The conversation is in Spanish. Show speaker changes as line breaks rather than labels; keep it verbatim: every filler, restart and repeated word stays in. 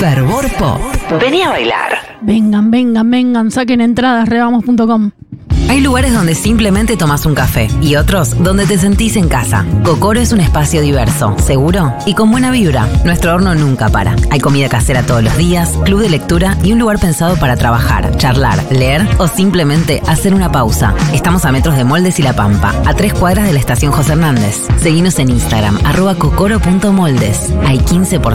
Fervor Pop. Vení a bailar.
Vengan, vengan, vengan, saquen entradas, rebamos punto com.
Hay lugares donde simplemente tomás un café y otros donde te sentís en casa. Cocoro es un espacio diverso, seguro y con buena vibra. Nuestro horno nunca para. Hay comida casera todos los días, club de lectura y un lugar pensado para trabajar, charlar, leer o simplemente hacer una pausa. Estamos a metros de Moldes y La Pampa, a tres cuadras de la estación José Hernández. Seguinos en Instagram, arroba cocoro punto moldes. Hay quince por ciento